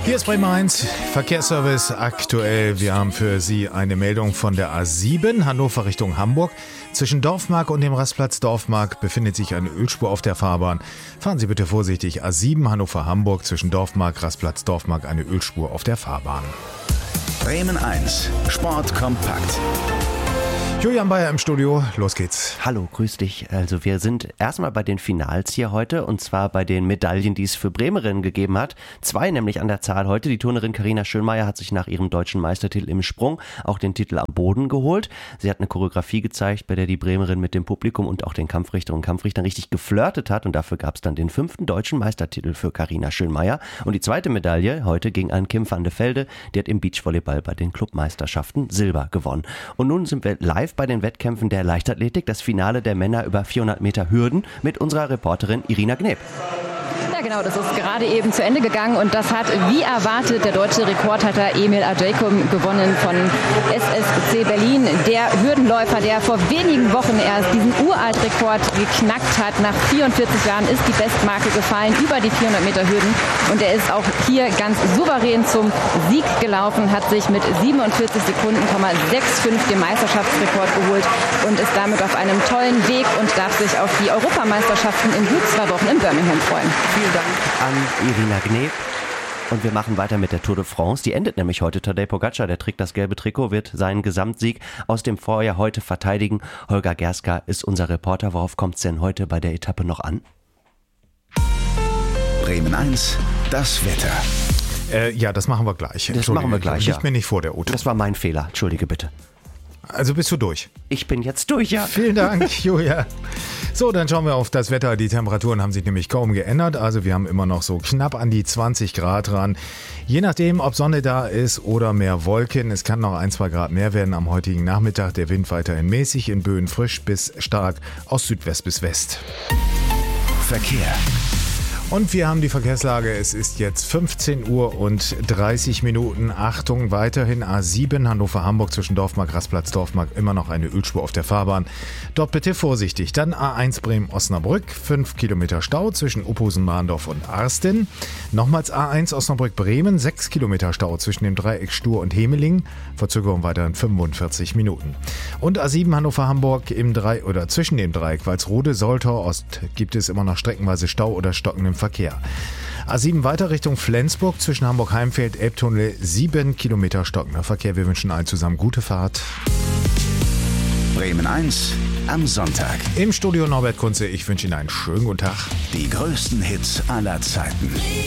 Hier ist Bremen 1, Verkehrsservice aktuell. Wir haben für Sie eine Meldung von der A7, Hannover Richtung Hamburg. Zwischen Dorfmark und dem Rastplatz Dorfmark befindet sich eine Ölspur auf der Fahrbahn. Fahren Sie bitte vorsichtig. A7 Hannover-Hamburg, zwischen Dorfmark, Rastplatz Dorfmark, eine Ölspur auf der Fahrbahn. Bremen 1, Sport kompakt. Julian Bayer im Studio, los geht's. Hallo, grüß dich. Also wir sind erstmal bei den Finals hier heute und zwar bei den Medaillen, die es für Bremerinnen gegeben hat. 2 nämlich an der Zahl heute. Die Turnerin Carina Schönmeier hat sich nach ihrem deutschen Meistertitel im Sprung auch den Titel am Boden geholt. Sie hat eine Choreografie gezeigt, bei der die Bremerin mit dem Publikum und auch den Kampfrichterinnen und Kampfrichtern richtig geflirtet hat und dafür gab es dann den 5. deutschen Meistertitel für Carina Schönmeier. Und die zweite Medaille heute ging an Kim van de Velde. Die hat im Beachvolleyball bei den Clubmeisterschaften Silber gewonnen. Und nun sind wir live bei den Wettkämpfen der Leichtathletik, das Finale der Männer über 400 Meter Hürden mit unserer Reporterin Irina Gneb. Ja genau, das ist gerade eben zu Ende gegangen und das hat wie erwartet der deutsche Rekordhalter Emil Adjeikum gewonnen von SSC Berlin. Der Hürdenläufer, der vor wenigen Wochen erst diesen Uraltrekord geknackt hat. Nach 44 Jahren ist die Bestmarke gefallen über die 400 Meter Hürden und er ist auch hier ganz souverän zum Sieg gelaufen, hat sich mit 47 Sekunden, 65 den Meisterschaftsrekord geholt und ist damit auf einem tollen Weg und darf sich auf die Europameisterschaften in gut 2 Wochen in Birmingham freuen. Vielen Dank an Irina Gneb. Und wir machen weiter mit der Tour de France. Die endet nämlich heute. Tadej Pogačar, der trägt das gelbe Trikot, wird seinen Gesamtsieg aus dem Vorjahr heute verteidigen. Holger Gerska ist unser Reporter. Worauf kommt es denn heute bei der Etappe noch an? Bremen 1, das Wetter. Ja, das machen wir gleich. Das machen wir gleich, Liegt mir nicht vor, der Otto. Das war mein Fehler. Entschuldige bitte. Also bist du durch? Ich bin jetzt durch, ja. Vielen Dank, Julia. So, dann schauen wir auf das Wetter. Die Temperaturen haben sich nämlich kaum geändert. Also wir haben immer noch so knapp an die 20 Grad dran. Je nachdem, ob Sonne da ist oder mehr Wolken. Es kann noch 1-2 Grad mehr werden am heutigen Nachmittag. Der Wind weiterhin mäßig, in Böen frisch bis stark aus Südwest bis West. Verkehr. Und wir haben die Verkehrslage. Es ist jetzt 15 Uhr und 30 Minuten. Achtung, weiterhin A7 Hannover-Hamburg zwischen Dorfmark, Rastplatz Dorfmark. Immer noch eine Ölspur auf der Fahrbahn. Dort bitte vorsichtig. Dann A1 Bremen-Osnabrück. 5 Kilometer Stau zwischen Uphusen-Mahndorf und Arsten. Nochmals A1 Osnabrück-Bremen. 6 Kilometer Stau zwischen dem Dreieck Stur und Hemeling. Verzögerung weiterhin 45 Minuten. Und A7 Hannover-Hamburg zwischen dem Dreieck Walsrode-Soltau-Ost gibt es immer noch streckenweise Stau oder stockenden Verkehr. A7 weiter Richtung Flensburg zwischen Hamburg-Heimfeld, Elbtunnel, 7 Kilometer stockender Verkehr. Wir wünschen allen zusammen gute Fahrt. Bremen 1 am Sonntag. Im Studio Norbert Kunze, ich wünsche Ihnen einen schönen guten Tag. Die größten Hits aller Zeiten.